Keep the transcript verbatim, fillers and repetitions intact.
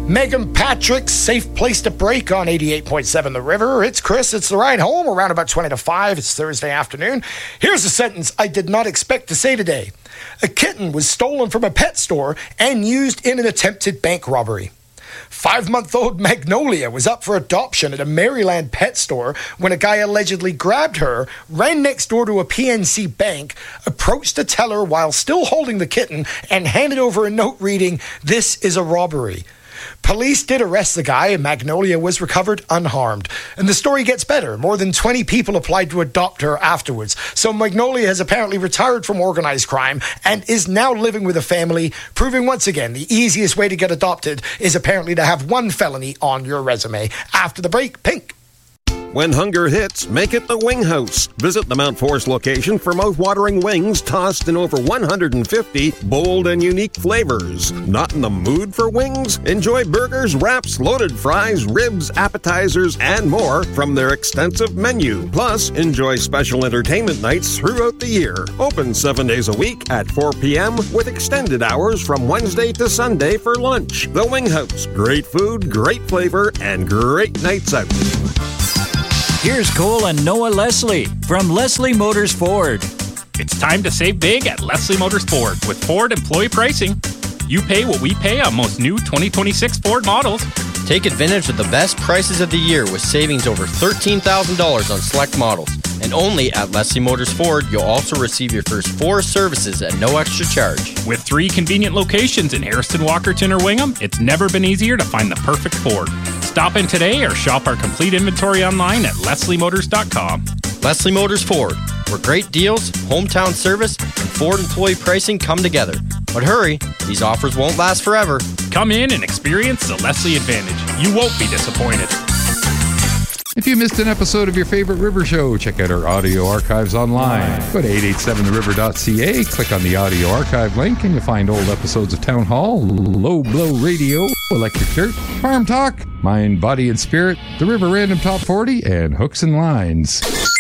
Megan Patrick's safe place to break on eighty-eight point seven The River. It's Chris. It's the ride home around about twenty to five. It's Thursday afternoon. Here's a sentence I did not expect to say today. A kitten was stolen from a pet store and used in an attempted bank robbery. Five-month-old Magnolia was up for adoption at a Maryland pet store when a guy allegedly grabbed her, ran next door to a P N C bank, approached the teller while still holding the kitten, and handed over a note reading, "This is a robbery." Police did arrest the guy, and Magnolia was recovered unharmed. And the story gets better. More than twenty people applied to adopt her afterwards. So Magnolia has apparently retired from organized crime and is now living with a family, proving once again the easiest way to get adopted is apparently to have one felony on your resume. After the break, Pink. When hunger hits, make it the Wing House. Visit the Mount Forest location for mouth-watering wings tossed in over one hundred fifty bold and unique flavors. Not in the mood for wings? Enjoy burgers, wraps, loaded fries, ribs, appetizers, and more from their extensive menu. Plus, enjoy special entertainment nights throughout the year. Open seven days a week at four p.m. with extended hours from Wednesday to Sunday for lunch. The Wing House. Great food, great flavor, and great nights out. Here's Cole and Noah Leslie from Leslie Motors Ford. It's time to save big at Leslie Motors Ford with Ford employee pricing. You pay what we pay on most new twenty twenty-six Ford models. Take advantage of the best prices of the year with savings over thirteen thousand dollars on select models. And only at Leslie Motors Ford, you'll also receive your first four services at no extra charge. With three convenient locations in Harrison, Walkerton, or Wingham, it's never been easier to find the perfect Ford. Stop in today or shop our complete inventory online at leslie motors dot com. Leslie Motors Ford, where great deals, hometown service, and Ford employee pricing come together. But hurry, these offers won't last forever. Come in and experience the Leslie Advantage. You won't be disappointed. If you missed an episode of your favorite River Show, check out our audio archives online. Go to eight eight seven the river dot c a, click on the audio archive link, and you'll find old episodes of Town Hall, Low Blow Radio, Electric Church, Farm Talk, Mind, Body, and Spirit, the River Random Top forty, and Hooks and Lines.